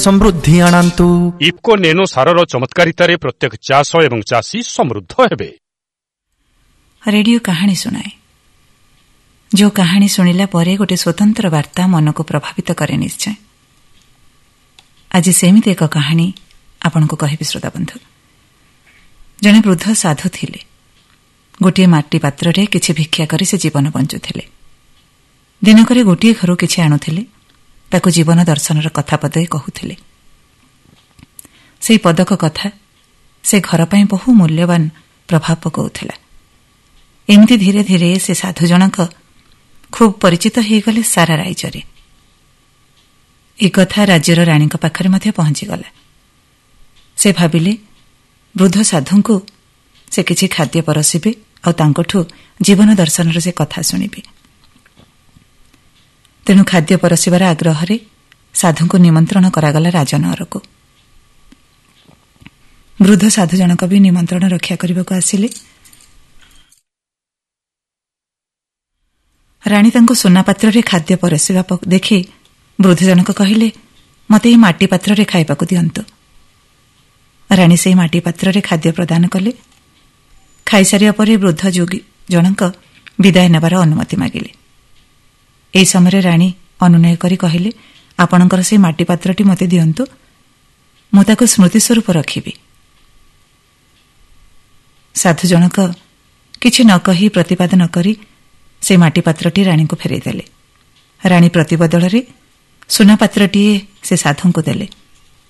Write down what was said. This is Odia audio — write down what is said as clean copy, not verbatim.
ସମୃଦ୍ଧି ଆଣନ୍ତୁ। ଇଫ୍କୋ ନେନୋ ସାରର ଚମତ୍କାରିତାରେ ପ୍ରତ୍ୟେକ ଚାଷ ଏବଂ ଚାଷୀ ସମୃଦ୍ଧ ହେବେ। ରେଡିଓ କାହାଣୀ ଶୁଣାଏ, ଯେଉଁ କାହାଣୀ ଶୁଣିଲା ପରେ ଗୋଟିଏ ସ୍ୱତନ୍ତ୍ର ବାର୍ତ୍ତା ମନକୁ ପ୍ରଭାବିତ କରେ ନିଶ୍ଚୟ। ଆଜି ସେମିତି ଏକ କାହାଣୀ ଆପଣଙ୍କୁ କହିବି ଶ୍ରୋତାବନ୍ଧୁ। ଜଣେ ବୃଦ୍ଧ ସାଧୁ ଥିଲେ। ଗୋଟିଏ ମାଟି ପାତ୍ରରେ କିଛି ଭିକ୍ଷା କରି ସେ ଜୀବନ ବଞ୍ଚୁଥିଲେ। ଦିନକରେ ଗୋଟିଏ ଘରୁ କିଛି ଆଣୁଥିଲେ, ତାକୁ ଜୀବନ ଦର୍ଶନର କଥା ପଦେ କହୁଥିଲେ। ସେହି ପଦକ କଥା ସେ ଘର ପାଇଁ ବହୁ ମୂଲ୍ୟବାନ ପ୍ରଭାବ ପକାଉଥିଲା। ଏମିତି ଧୀରେ ଧୀରେ ସେ ସାଧୁ ଜଣକ ଖୁବ୍ ପରିଚିତ ହୋଇଗଲେ ସାରା ରାଜ୍ୟରେ। ଏ କଥା ରାଜ୍ୟର ରାଣୀଙ୍କ ପାଖରେ ମଧ୍ୟ ପହଞ୍ଚିଗଲା। ସେ ଭାବିଲେ ବୃଦ୍ଧ ସାଧୁଙ୍କୁ ସେ କିଛି ଖାଦ୍ୟ ପରସିବେ ଆଉ ତାଙ୍କଠୁ ଜୀବନ ଦର୍ଶନର ସେ କଥା ଶୁଣିବେ। ତେଣୁ ଖାଦ୍ୟ ପରସିବାର ଆଗ୍ରହରେ ସାଧୁଙ୍କୁ ନିମନ୍ତ୍ରଣ କରାଗଲା ରାଜନଅରକୁ। ବୃଦ୍ଧ ସାଧୁ ଜଣକ ବି ନିମନ୍ତ୍ରଣ ରକ୍ଷା କରିବାକୁ ଆସିଲେ। ରାଣୀ ତାଙ୍କୁ ସୁନା ପାତ୍ରରେ ଖାଦ୍ୟ ପରସିବା ଦେଖି ବୃଦ୍ଧ ଜଣକ କହିଲେ, ମୋତେ ଏହି ମାଟି ପାତ୍ରରେ ଖାଇବାକୁ ଦିଅନ୍ତୁ। ରାଣୀ ସେହି ମାଟି ପାତ୍ରରେ ଖାଦ୍ୟ ପ୍ରଦାନ କଲେ। ଖାଇସାରିବା ପରେ ବୃଦ୍ଧ ଯୋଗୀ ଜଣକ ବିଦାୟ ନେବାର ଅନୁମତି ମାଗିଲେ। ଏହି ସମୟରେ ରାଣୀ ଅନୁନୟ କରି କହିଲେ, ଆପଣଙ୍କର ସେହି ମାଟି ପାତ୍ରଟି ମୋତେ ଦିଅନ୍ତୁ, ମୁଁ ତାକୁ ସ୍ମୃତି ସ୍ୱରୂପ ରଖିବି। ସାଧୁ ଜଣକ କିଛି ନ କହି ପ୍ରତିବାଦ ନ କରି ସେ ମାଟି ପାତ୍ରଟି ରାଣୀଙ୍କୁ ଫେରାଇଦେଲେ। ରାଣୀ ପ୍ରତିବଦଳରେ ସୁନା ପାତ୍ରଟିଏ ସେ ସାଧୁଙ୍କୁ ଦେଲେ।